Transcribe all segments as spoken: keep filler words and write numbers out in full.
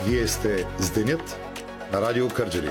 Вие сте с Денят на Радио Кърджали.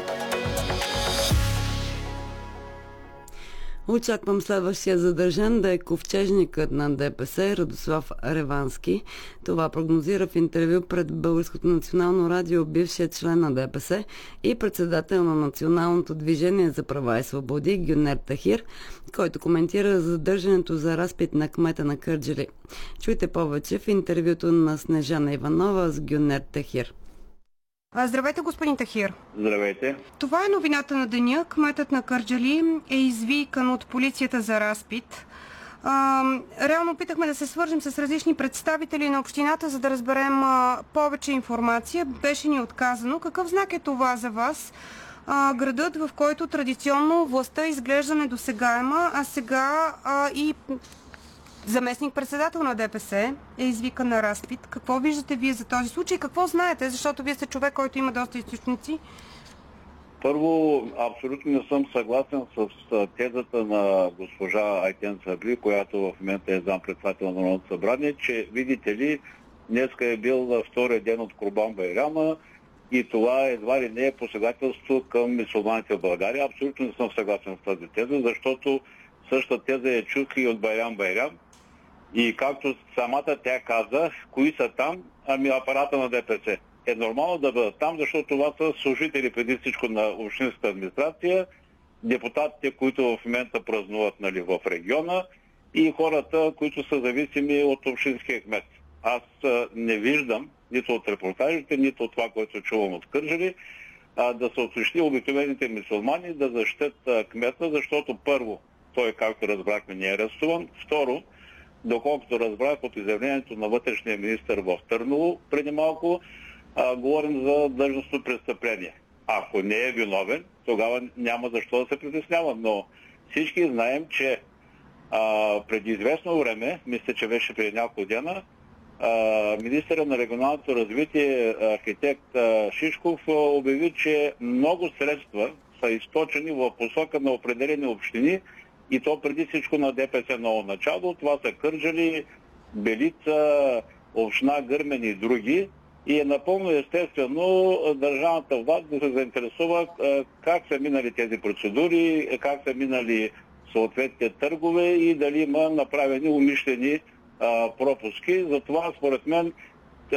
Очаквам следващия задържан да е ковчежникът на ДПС Радослав Ревански. Това прогнозира в интервю пред Българското национално радио бившият член на ДПС и председател на Националното движение за права и свободи Гюнер Тахир, който коментира задържането за разпит на кмета на Кърджали. Чуйте повече в интервюто на Снежана Иванова с Гюнер Тахир. Здравейте, господин Тахир. Здравейте. Това е новината на деня. Кметът на Кърджали е извикан от полицията за разпит. А, реално опитахме да се свържем с различни представители на общината, за да разберем а, повече информация. Беше ни отказано. Какъв знак е това за вас? А, градът, в който традиционно властта изглежда недосегаема, а сега а, и заместник-председател на ДПС е извикан на разпит. Какво виждате вие за този случай? Какво знаете? Защото вие сте човек, който има доста източници. Първо, абсолютно не съм съгласен с тезата на госпожа Айтен Сабли, която в момента е зампредседател на Народното събрание, че, видите ли, днеска е бил втория ден от Курбан Байрама и това едва ли не е посегателство към мюсюлманите в България. Абсолютно не съм съгласен с тази теза, защото същата теза я чух и от Байрам Байрам. И както самата тя каза, кои са там? Ами апарата на ДПС. Е нормално да бъдат там, защото това са служители преди всичко на общинската администрация, депутатите, които в момента празнуват, нали, в региона и хората, които са зависими от общинския кмет. Аз не виждам нито от репортажите, нито от това, което чувам от Кърджали, да се отсущи обикновените мюсюлмани да защитят кмета, защото първо, той, както разбрахме, не е арестуван. Второ, доколкото разбрах от изявлението на вътрешния министър в Търново преди малко, а, говорим за длъжностно престъпление. Ако не е виновен, тогава няма защо да се притеснява. Но всички знаем, че а, преди известно време, мисля, че беше преди няколко дена, а, министъра на регионалното развитие, архитект а, Шишков, а, обяви, че много средства са източени в посока на определени общини, и то преди всичко на ДПС ново начало. Това са Кърджали, Белица, община Гърмен и други. И е напълно естествено държавната власт да се заинтересува как са минали тези процедури, как са минали съответните търгове и дали има направени умишлени пропуски. Затова, според мен,